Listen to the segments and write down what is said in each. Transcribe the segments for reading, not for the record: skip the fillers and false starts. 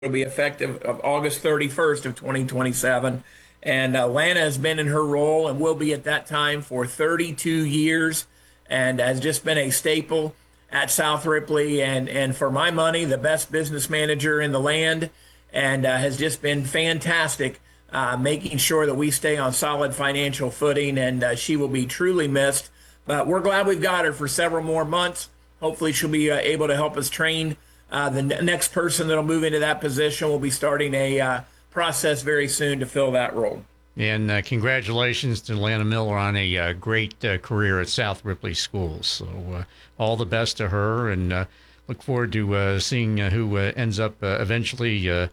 It'll be effective of August 31st of 2027. And Lana has been in her role and will be at that time for 32 years and has just been a staple at South Ripley and for my money, the best business manager in the land and has just been fantastic making sure that we stay on solid financial footing and she will be truly missed. But we're glad we've got her for several more months. Hopefully she'll be able to help us train the next person that'll move into that position. Will be starting a process very soon to fill that role. And congratulations to Lana Miller on a great career at South Ripley Schools. So all the best to her, and look forward to seeing who ends up eventually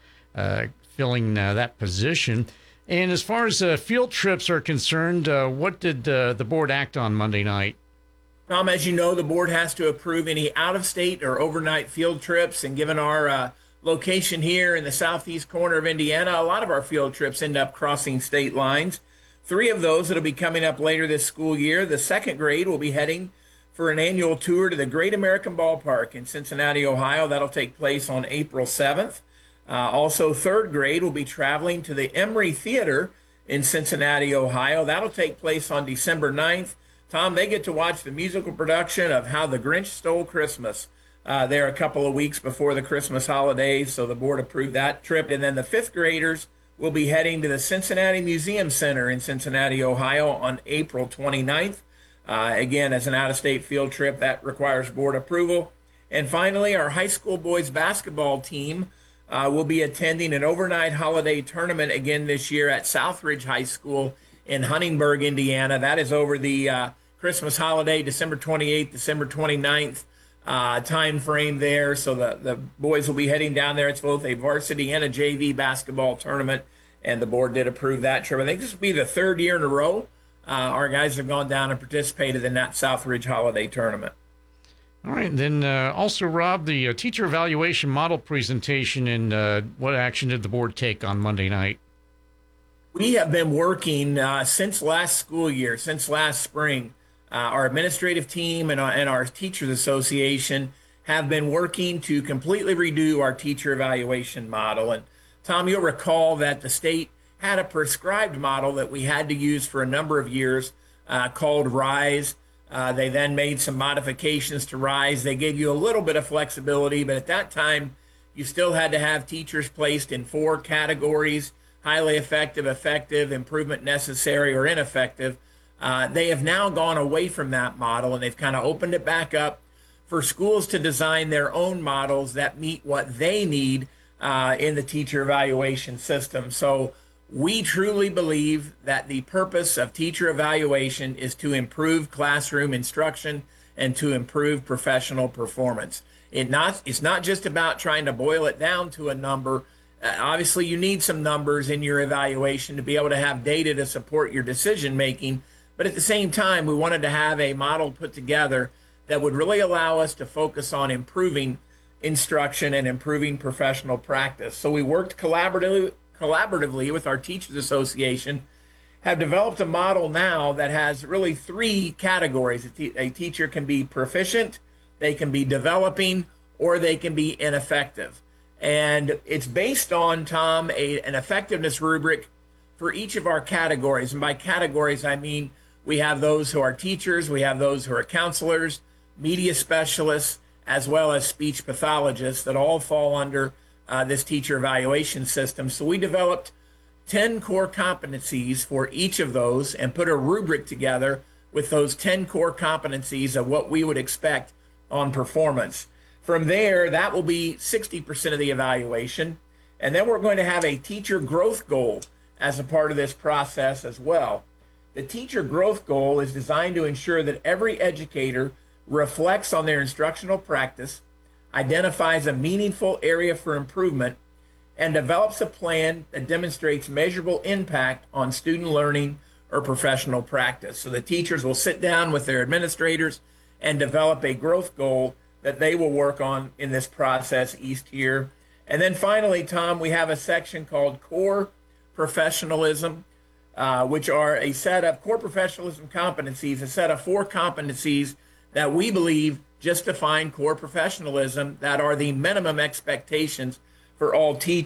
filling that position. And as far as field trips are concerned, what did the board act on Monday night? Tom, as you know, the board has to approve any out-of-state or overnight field trips, and given our location here in the southeast corner of Indiana, a lot of our field trips end up crossing state lines. 3 of those that'll be coming up later this school year. The second grade will be heading for an annual tour to the Great American Ballpark in Cincinnati, Ohio. That'll take place on April 7th. Also, third grade will be traveling to the Emory Theater in Cincinnati, Ohio. That'll take place on December 9th. Tom, they get to watch the musical production of How the Grinch Stole Christmas there a couple of weeks before the Christmas holidays, so the board approved that trip. And then the 5th graders will be heading to the Cincinnati Museum Center in Cincinnati, Ohio on April 29th. Again, as an out-of-state field trip, that requires board approval. And finally, our high school boys basketball team will be attending an overnight holiday tournament again this year at Southridge High School in Huntingburg, Indiana. That is over the Christmas holiday, December 28th, December 29th time frame there. So the boys will be heading down there. It's both a varsity and a JV basketball tournament, and the board did approve that trip. I think this will be the 3rd year in a row our guys have gone down and participated in that Southridge holiday tournament. All right. Then also, Rob, the teacher evaluation model presentation, and what action did the board take on Monday night? We have been working since last school year, since last spring. Our administrative team and our Teachers Association have been working to completely redo our teacher evaluation model. And Tom, you'll recall that the state had a prescribed model that we had to use for a number of years called RISE. They then made some modifications to RISE. They gave you a little bit of flexibility, but at that time, you still had to have teachers placed in 4 categories: highly effective, effective, improvement necessary, or ineffective. They have now gone away from that model, and they've kind of opened it back up for schools to design their own models that meet what they need in the teacher evaluation system. So we truly believe that the purpose of teacher evaluation is to improve classroom instruction and to improve professional performance. It's not just about trying to boil it down to a number. Obviously, you need some numbers in your evaluation to be able to have data to support your decision making. But at the same time, we wanted to have a model put together that would really allow us to focus on improving instruction and improving professional practice. So we worked collaboratively with our Teachers Association, have developed a model now that has really 3 categories. A teacher can be proficient, they can be developing, or they can be ineffective. And it's based on, Tom, an effectiveness rubric for each of our categories. And by categories, I mean we have those who are teachers, we have those who are counselors, media specialists, as well as speech pathologists that all fall under this teacher evaluation system. So we developed 10 core competencies for each of those and put a rubric together with those 10 core competencies of what we would expect on performance. From there, that will be 60% of the evaluation. And then we're going to have a teacher growth goal as a part of this process as well. The teacher growth goal is designed to ensure that every educator reflects on their instructional practice, identifies a meaningful area for improvement, and develops a plan that demonstrates measurable impact on student learning or professional practice. So the teachers will sit down with their administrators and develop a growth goal that they will work on in this process each year. And then finally, Tom, we have a section called Core Professionalism, which are a set of core professionalism competencies, a set of 4 competencies that we believe just define core professionalism, that are the minimum expectations for all teachers.